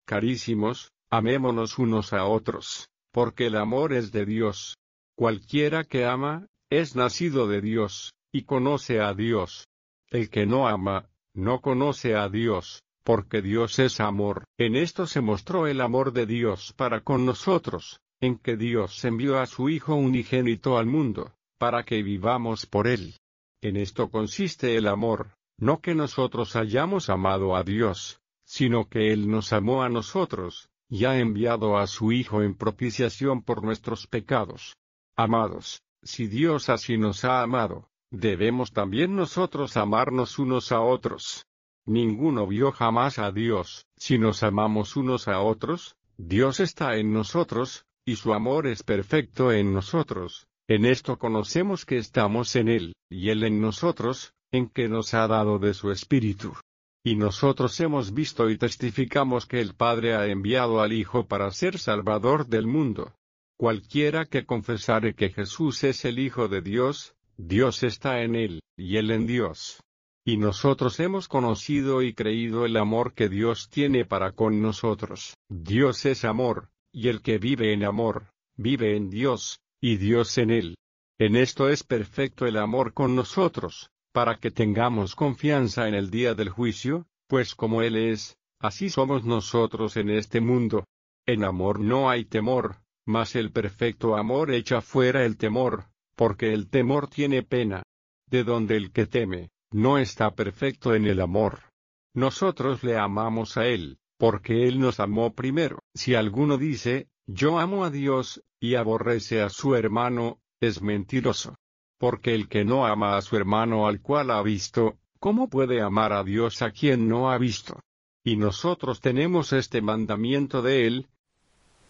Carísimos, amémonos unos a otros, porque el amor es de Dios. Cualquiera que ama, es nacido de Dios, y conoce a Dios. El que no ama, no conoce a Dios, porque Dios es amor. En esto se mostró el amor de Dios para con nosotros, en que Dios envió a su Hijo unigénito al mundo, para que vivamos por él. En esto consiste el amor, no que nosotros hayamos amado a Dios, sino que Él nos amó a nosotros, y ha enviado a su Hijo en propiciación por nuestros pecados. Amados, si Dios así nos ha amado, debemos también nosotros amarnos unos a otros. Ninguno vio jamás a Dios. Si nos amamos unos a otros, Dios está en nosotros, y su amor es perfecto en nosotros. En esto conocemos que estamos en Él, y Él en nosotros, en que nos ha dado de su Espíritu. Y nosotros hemos visto y testificamos que el Padre ha enviado al Hijo para ser Salvador del mundo. Cualquiera que confesare que Jesús es el Hijo de Dios, Dios está en él, y él en Dios. Y nosotros hemos conocido y creído el amor que Dios tiene para con nosotros. Dios es amor, y el que vive en amor, vive en Dios, y Dios en él. En esto es perfecto el amor con nosotros, para que tengamos confianza en el día del juicio, pues como Él es, así somos nosotros en este mundo. En amor no hay temor, mas el perfecto amor echa fuera el temor, porque el temor tiene pena. De donde el que teme, no está perfecto en el amor. Nosotros le amamos a Él, porque Él nos amó primero. Si alguno dice, yo amo a Dios, y aborrece a su hermano, es mentiroso. Porque el que no ama a su hermano al cual ha visto, ¿cómo puede amar a Dios a quien no ha visto? Y nosotros tenemos este mandamiento de Él,